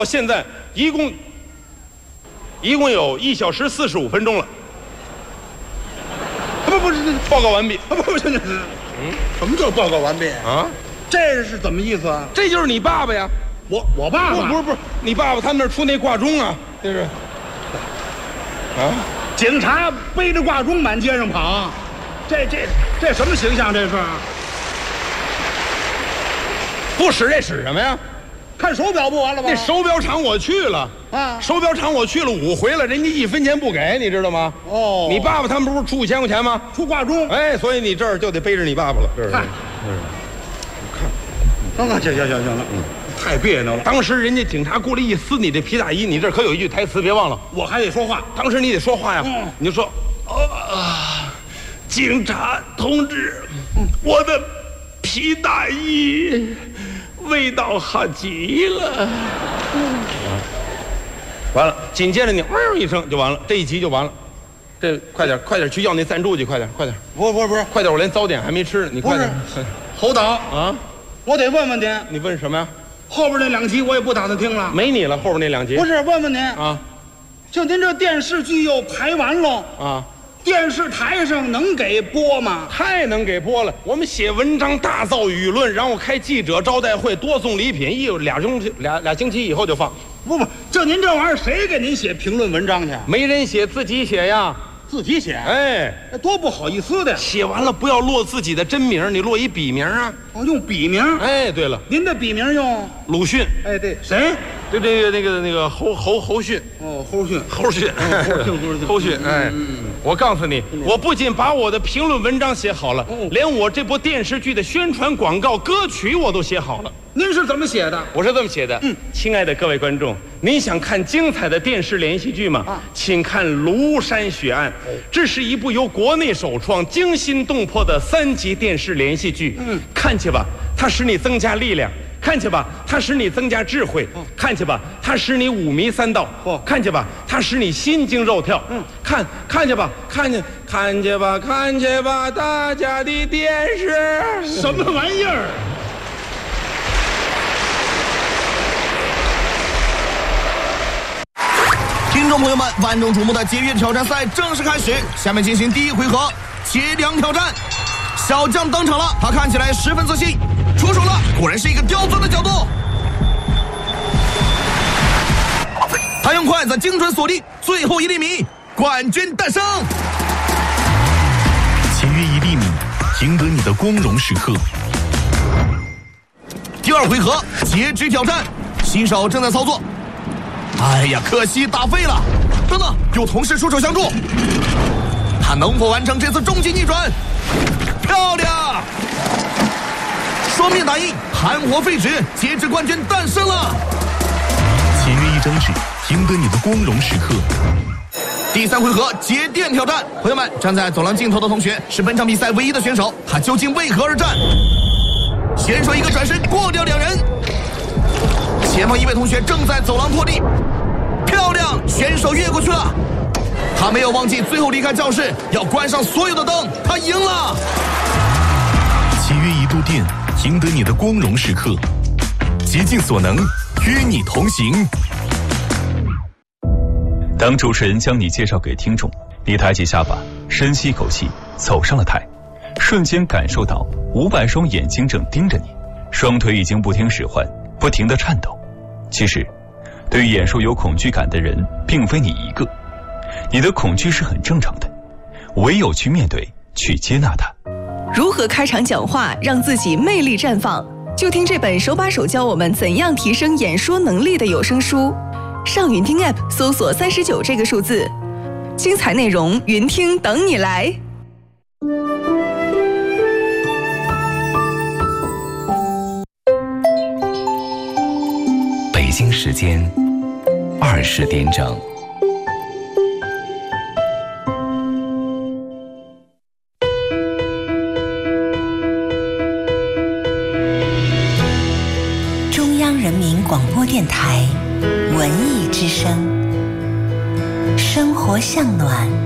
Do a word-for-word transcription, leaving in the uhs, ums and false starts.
现在一共一共有一小时四十五分钟了。不不是，报告完毕。 不不是，嗯，什么叫报告完毕啊？ 这是怎么意思啊？ 这就是你爸爸呀。 我我爸爸不是不是，你爸爸他们那儿出那挂钟啊，这是啊， 警察背着挂钟满街上跑，这这这什么形象？这是不使这使什么呀？ 看手表不完了吗？ 那手表厂我去了啊， 手表厂我去了五回了，人家一分钱不给，你知道吗？ 哦， 你爸爸他们不是出五千块钱吗？ 出挂钟， 哎，所以你这儿就得背着你爸爸了，这是。 看，看，行行行行行了，嗯，太别扭了。 当时人家警察过来一撕你这皮大衣，你这可有一句台词，别忘了， 我还得说话。 当时你得说话呀， 嗯， 你就说，啊，警察同志，嗯，我的皮大衣味道好极了。嗯，完了，紧接着你嗡一声就完了，这一集就完了。这快点，快点去要那赞助去，快点，快点！ 不不不是， 快点，我连早点还没吃呢，你快点。 侯导啊， 我得问问您， 你问什么呀？ 后边那两集我也不打算听了， 没你了，后边那两集。 不是，问问您啊， 就您这电视剧又排完喽啊， 电视台上能给播吗？ 太能给播了！我们写文章大造舆论，然后开记者招待会，多送礼品，一有俩星期俩俩星期以后就放。 不不，就您这玩意儿，谁给您写评论文章去？ 没人写，自己写呀。 自己写， 哎， 那多不好意思的呀！ 写完了不要落自己的真名，你落一笔名啊。 哦，用笔名。 哎，对了， 您的笔名用鲁迅。 哎，对，谁？ 对这个那个那个侯侯侯迅。 哦，侯迅， 侯迅， 侯迅， 侯迅。哎，我告诉你，我不仅把我的评论文章写好了，连我这部电视剧的宣传广告歌曲我都写好了。 您是怎么写的？ 我是这么写的。 嗯， 亲爱的各位观众，您想看精彩的电视连续剧吗？ 啊， 请看《庐山血案》，这是一部由国内首创、惊心动魄的三集电视连续剧。 嗯， 看去吧，它使你增加力量；看去吧，它使你增加智慧；看去吧，它使你五迷三道； 哦， 看去吧，它使你心惊肉跳。 嗯， 看看去吧，看去看去吧，看去吧，大家的电视什么玩意儿？ 听众朋友们，万众瞩目的节约挑战赛正式开始，下面进行第一回合节粮挑战。小将登场了，他看起来十分自信，出手了，果然是一个刁钻的角度。他用筷子精准锁定最后一粒米，冠军诞生。 节约一粒米，赢得你的光荣时刻。 第二回合截肢挑战，新手正在操作。哎呀，可惜打废了！等等，有同事出手相助，他能否完成这次终极逆转？漂亮！双面打印，含活废纸，截肢冠军诞生了！ 节约一张纸，赢得你的光荣时刻。 第三回合节电挑战，朋友们，站在走廊尽头的同学是本场比赛唯一的选手，他究竟为何而战？选手一个转身过掉两人，前方一位同学正在走廊拖地，漂亮，选手越过去了，他没有忘记最后离开教室要关上所有的灯，他赢了。 节约一度电，赢得你的光荣时刻，竭尽所能与你同行。当主持人将你介绍给听众，你抬起下巴，深吸一口气，走上了台，瞬间感受到五百双眼睛正盯着你，双腿已经不听使唤，不停地颤抖。其实对于演说有恐惧感的人并非你一个，你的恐惧是很正常的，唯有去面对，去接纳它。 如何开场讲话让自己魅力绽放，就听这本手把手教我们怎样提升演说能力的有声书。上云听 App 搜索三十九这个数字，精彩内容云听等你来。 北京时间二十点整。 中央人民广播电台文艺之声，生活向暖。